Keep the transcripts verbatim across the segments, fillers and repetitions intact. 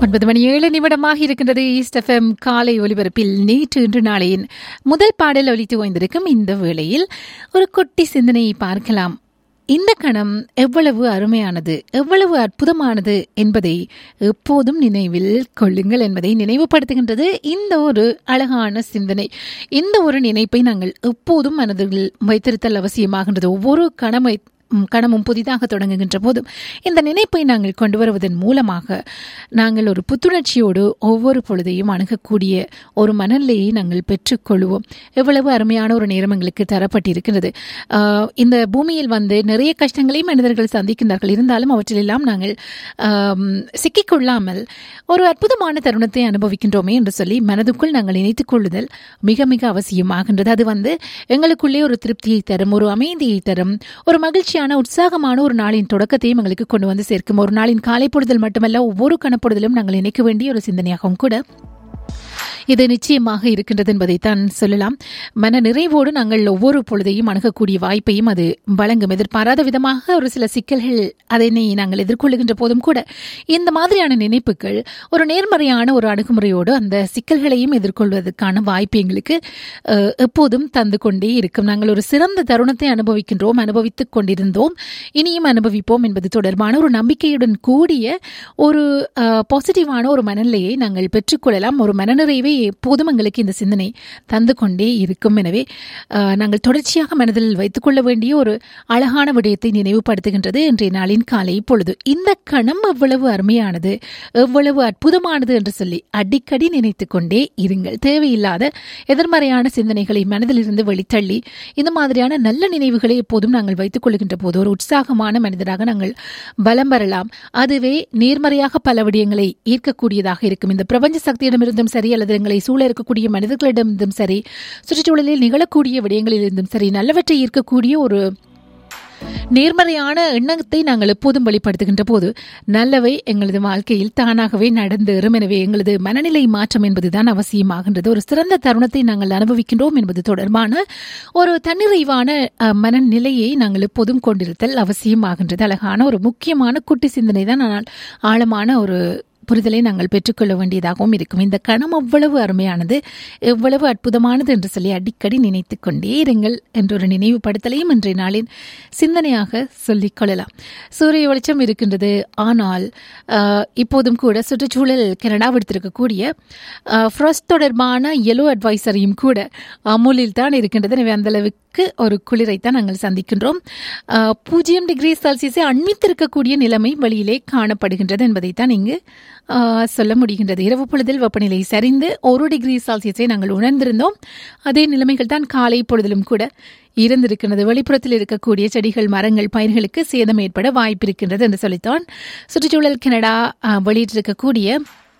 ஒன்பது மணி ஏழு நிமிடமாக இருக்கின்றது. ஈஸ்ட் எஃப்எம் காலை ஒலிபரப்பில் நேற்று இன்று நாளையின் முதல் பாடல் ஒலித்து ஓய்ந்திருக்கும் இந்த வேளையில் ஒரு குட்டி சிந்தனையை பார்க்கலாம். இந்த கணம் எவ்வளவு அருமையானது, எவ்வளவு அற்புதமானது என்பதை எப்போதும் நினைவில் கொள்ளுங்கள் என்பதை நினைவுபடுத்துகின்றது இந்த ஒரு அழகான சிந்தனை. இந்த ஒரு நினைப்பை நாங்கள் எப்போதும் மனதில் வைத்திருத்தல் அவசியமாகின்றது. ஒவ்வொரு கணமை கணமும் புதிதாக தொடங்குகின்ற போதும் இந்த நினைப்பை நாங்கள் கொண்டு வருவதன் மூலமாக நாங்கள் ஒரு புத்துணர்ச்சியோடு ஒவ்வொரு பொழுதையும் அணுகக்கூடிய ஒரு மனநிலையை நாங்கள் பெற்றுக்கொள்வோம். எவ்வளவு அருமையான ஒரு நேரம் எங்களுக்கு தரப்பட்டிருக்கிறது. இந்த பூமியில் வந்து நிறைய கஷ்டங்களையும் மனிதர்கள் சந்திக்கின்றார்கள். இருந்தாலும் அவற்றிலெல்லாம் நாங்கள் சிக்கிக்கொள்ளாமல் ஒரு அற்புதமான தருணத்தை அனுபவிக்கின்றோமே என்று சொல்லி மனதுக்குள் நாங்கள் நினைத்துக் கொள்ளுதல் மிக மிக அவசியமாகின்றது. அது வந்து எங்களுக்குள்ளே ஒரு திருப்தியை தரும், ஒரு அமைதியை தரும், ஒரு மகிழ்ச்சியான உற்சாகமான ஒரு நாளின் தொடக்கத்தையும் எங்களுக்கு கொண்டு வந்து சேர்க்கும். ஒரு நாளின் காலை பொழுதல் மட்டுமல்ல, ஒவ்வொரு கணப்பொழுதிலும் நாங்கள் நினைக்க வேண்டிய ஒரு சிந்தனையாகவும் கூட இது நிச்சயமாக இருக்கின்றது என்பதைத்தான் சொல்லலாம். மன நிறைவோடு நாங்கள் ஒவ்வொரு பொழுதையும் அணுகக்கூடிய வாய்ப்பையும் அது வழங்கும். எதிர்பாராத விதமாக ஒரு சில சிக்கல்கள் அதனை நாங்கள் எதிர்கொள்ளுகின்ற போதும் கூட இந்த மாதிரியான நினைப்புகள் ஒரு நேர்மறையான ஒரு அணுகுமுறையோடு அந்த சிக்கல்களையும் எதிர்கொள்வதற்கான வாய்ப்பு எங்களுக்கு எப்போதும் தந்து கொண்டே இருக்கும். நாங்கள் ஒரு சிறந்த தருணத்தை அனுபவிக்கின்றோம், அனுபவித்துக் கொண்டிருந்தோம், இனியும் அனுபவிப்போம் என்பது தொடர்பான ஒரு நம்பிக்கையுடன் கூடிய ஒரு பாசிட்டிவான ஒரு மனநிலையை நாங்கள் பெற்றுக்கொள்ளலாம். ஒரு மனநிறைவை எப்போதும் எங்களுக்கு இந்த சிந்தனை தந்து கொண்டே இருக்கும். எனவே நாங்கள் தொடர்ச்சியாக மனதில் வைத்துக் கொள்ள வேண்டிய ஒரு அழகான விடயத்தை நினைவுபடுத்துகின்றது இன்றைய நாளின் காலை பொழுது. இந்த கணம் எவ்வளவு அருமையானது, எவ்வளவு அற்புதமானது என்று சொல்லி அடிக்கடி நினைத்து கொண்டே இருங்கள். தேவையில்லாத எதிர்மறையான சிந்தனைகளை மனதில் இருந்து வெளித்தள்ளி இந்த மாதிரியான நல்ல நினைவுகளை எப்போதும் நாங்கள் வைத்துக் கொள்கின்ற போது ஒரு உற்சாகமான மனிதராக நாங்கள் பலம் பெறலாம். அதுவே நேர்மறையாக பல விடயங்களை ஈர்க்கக்கூடியதாக இருக்கும். இந்த பிரபஞ்ச சக்தியிடமிருந்தும் சரி, அல்லது எங்களை சூழ இருக்கக்கூடிய மனிதர்களிடமிருந்தும் சரி, சுற்றுச்சூழலில் நிகழக்கூடிய விடயங்களிலிருந்தும் சரி, நல்லவற்றை ஈர்க்கக்கூடிய ஒரு நேர்மறையான எண்ணத்தை நாங்கள் எப்போதும் வெளிப்படுத்துகின்ற போது நல்லவை எங்களது வாழ்க்கையில் தானாகவே நடந்தேறும். எனவே எங்களது மனநிலை மாற்றம் என்பதுதான் அவசியமாகின்றது. ஒரு சிறந்த தருணத்தை நாங்கள் அனுபவிக்கின்றோம் என்பது தொடர்பான ஒரு தன்னிறைவான மனநிலையை நாங்கள் எப்போதும் கொண்டிருத்தல் அவசியமாகின்றது. அழகான ஒரு முக்கியமான குட்டி சிந்தனை தான், ஆனால் ஆழமான ஒரு புரிதலை நாங்கள் பெற்றுக்கொள்ள வேண்டியதாகவும் இருக்கும். இந்த கணம் அவ்வளவு அருமையானது, எவ்வளவு அற்புதமானது என்று சொல்லி அடிக்கடி நினைத்து கொண்டே இருங்கள் என்ற ஒரு நினைவுபடுத்தலையும் இன்றைய நாளின் சிந்தனையாக சொல்லிக் கொள்ளலாம். சூரிய வெளிச்சம் இருக்கின்றது, ஆனால் இப்போதும் கூட சுற்றுச்சூழல் கனடா விடுத்திருக்கக்கூடிய ஃப்ராஸ்ட் தொடர்பான எல்லோ அட்வைசரியும் கூட அமுலில் தான் இருக்கின்றது. எனவே அந்த அளவுக்கு ஒரு குளிரைத்தான் நாங்கள் சந்திக்கின்றோம். பூஜ்ஜியம் டிகிரி செல்சியஸை அண்மித்திருக்கக்கூடிய நிலைமை வெளியிலே காணப்படுகின்றது என்பதைத்தான் இங்கு சொல்ல முடிகின்றது. இரவு பொழுதில் வெப்பநிலை சரிந்து ஒரு டிகிரி செல்சியஸை நாங்கள் உணர்ந்திருந்தோம். அதே நிலைமைகள் தான் காலை பொழுதிலும் கூட இருந்திருக்கிறது. வெளிப்புறத்தில் இருக்கக்கூடிய செடிகள், மரங்கள், பயிர்களுக்கு சேதம் ஏற்பட வாய்ப்பு இருக்கின்றது என்று சொல்லித்தான் சுற்றுச்சூழல் கனடா வெளியிட்டிருக்கக்கூடிய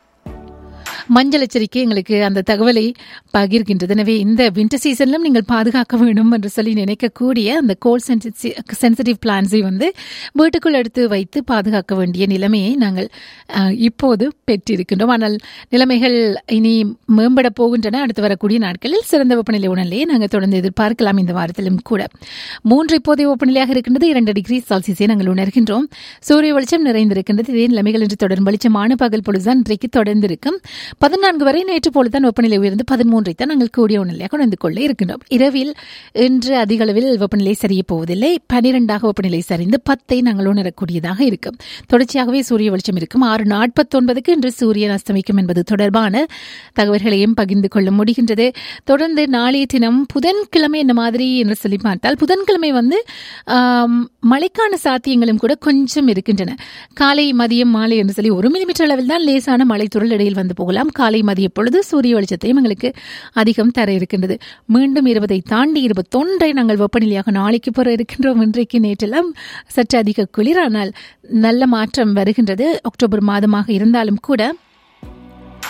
மஞ்சள் எச்சரிக்கை எங்களுக்கு அந்த தகவலை பகிர்கின்றது. எனவே இந்த வின்டர் சீசனிலும் நீங்கள் பாதுகாக்க வேண்டும் என்று சொல்லி நினைக்கக்கூடிய அந்த கோல்ட் சென்சிட்டிவ் பிளான்ஸை வந்து வீட்டுக்குள் எடுத்து வைத்து பாதுகாக்க வேண்டிய நிலைமையை நாங்கள் இப்போது பெற்றிருக்கின்றோம். ஆனால் நிலைமைகள் இனி மேம்பட போகின்றன. அடுத்து வரக்கூடிய நாட்களில் சிறந்த வெப்பநிலை உணர்நிலையை நாங்கள் தொடர்ந்து எதிர்பார்க்கலாம். இந்த வாரத்திலும் கூட மூன்று இப்போதைய வெப்பநிலையாக இருக்கின்றது. இரண்டு டிகிரி செல்சியஸை நாங்கள் உணர்கின்றோம். சூரிய வெளிச்சம் நிறைந்திருக்கின்றது. இதே நிலைமைகள் இன்று தொடரும். வெளிச்சமான பகல் பொழுதுதான் இன்றைக்கு தொடர்ந்திருக்கும். பதினான்கு வரை நேற்று போலதான் வெப்பநிலை உயர்ந்து பதிமூன்றை தான் நாங்கள் கூடிய உணர்நிலையாக கொண்டு கொள்ள இருக்கின்றோம். இரவில் இன்று அதிக அளவில் வெப்பநிலை சரிய போவதில்லை. பனிரெண்டாக வெப்பநிலை சரிந்து பத்தை நாங்கள் உணரக்கூடியதாக இருக்கும். தொடர்ச்சியாகவே சூரிய வெளிச்சம் இருக்கும். ஆறு நாற்பத்தி ஒன்பதுக்கு இன்று சூரியன் அஸ்தமிக்கும் என்பது தொடர்பான தகவல்களையும் பகிர்ந்து கொள்ள முடிகின்றது. தொடர்ந்து நாளைய தினம் புதன்கிழமை என்ன மாதிரி என்று சொல்லி பார்த்தால், புதன்கிழமை வந்து மழைக்கான சாத்தியங்களும் கூட கொஞ்சம் இருக்கின்றன. காலை மதியம் மாலை என்று சொல்லி ஒரு மில்லிமீட்டர் அளவில் தான் லேசான மழை துறள் இடையில் வந்து போகலாம். காலை மதிய பொழுது சூரிய வெளிச்சத்தையும் எங்களுக்கு அதிகம் தர இருக்கின்றது. மீண்டும் இருபதை தாண்டி இருபத்தொன்றை நாங்கள் வெப்பநிலையாக நாளைக்கு பெற இருக்கின்றோம். இன்றைக்கு நேற்றெல்லாம் சற்று அதிக குளிர், ஆனால் நல்ல மாற்றம் வருகின்றது. அக்டோபர் மாதமாக இருந்தாலும் கூட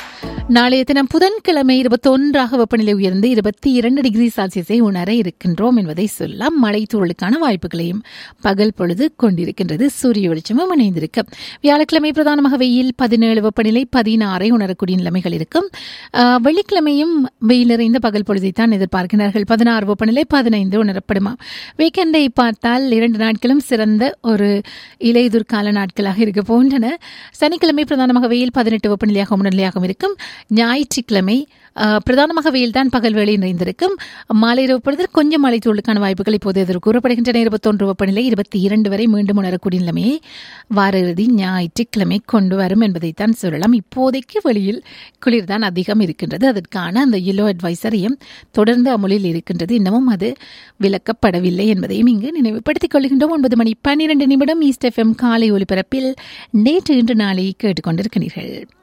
நாளைய தினம் புதன்கிழமை இருபத்தி ஒன்றாக வெப்பநிலை உயர்ந்து இருபத்தி இரண்டு டிகிரி செல்சியஸை உணர இருக்கின்றோம் என்பதை சொல்லலாம். மழை தூறலுக்கான வாய்ப்புகளையும் பகல் பொழுது கொண்டிருக்கின்றது. சூரிய வெளிச்சமும் இணைந்திருக்கு. வியாழக்கிழமை பிரதானமாக வெயில் பதினேழு, வெப்பநிலை பதினாறை உணரக்கூடிய நிலைமைகள் இருக்கும். வெள்ளிக்கிழமையும் வெயில் நிறைந்த பகல் பொழுதைத்தான் எதிர்பார்க்கிறார்கள். பதினாறு வெப்பநிலை பதினைந்து உணரப்படுமா. வீக்கெண்டை பார்த்தால் இரண்டு நாட்களும் சிறந்த ஒரு இலையுதிர்கால நாட்களாக இருக்க போன்றன. சனிக்கிழமை பிரதானமாக வெயில் பதினெட்டு வெப்பநிலையாக முன்னிலையாகவும் இருக்கும். ஞாயிற்றுக்கிழமை பிரதானமாக வெயில் தான் பகல் வேளை நிறைந்திருக்கும். மாலை இரவு பொழுதில் கொஞ்சம் மழை தூளுக்கான வாய்ப்புகள் இப்போது எதிர் கூறப்படுகின்றன. இருபத்தொன்று வெப்பநிலை இருபத்தி இரண்டு வரை மீண்டும் உணரக்கூடிய நிலைமையை வார இறுதி ஞாயிற்றுக்கிழமை கொண்டு வரும் என்பதைத்தான் சொல்லலாம். இப்போதைக்கு வெளியில் குளிர்தான் அதிகம் இருக்கின்றது. அதற்கான அந்த எல்லோ அட்வைசரியும் தொடர்ந்து அமுலில் இருக்கின்றது. இன்னமும் அது விலக்கப்படவில்லை என்பதையும் இங்கு நினைவுபடுத்திக் கொள்கின்றோம். ஒன்பது மணி பன்னிரண்டு நிமிடம் ஈஸ்ட் எஃப்எம் காலை ஒலிபரப்பில் நேற்று இன்று நாளை கேட்டுக்கொண்டிருக்கிறீர்கள்.